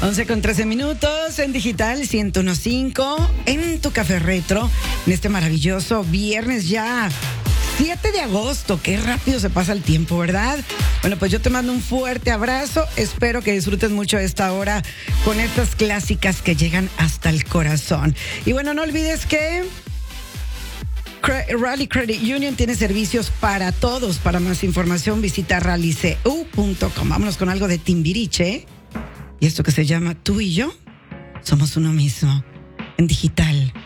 11:13 en Digital 101.5, en tu Café Retro, en este maravilloso viernes ya 7 de agosto. Qué rápido se pasa el tiempo, ¿verdad? Bueno, pues yo te mando un fuerte abrazo. Espero que disfrutes mucho esta hora con estas clásicas que llegan hasta el corazón. Y bueno, no olvides que Rally Credit Union tiene servicios para todos. Para más información visita rallycu.com. Vámonos con algo de Timbiriche. Y esto que se llama Tú y yo somos uno mismo en Digital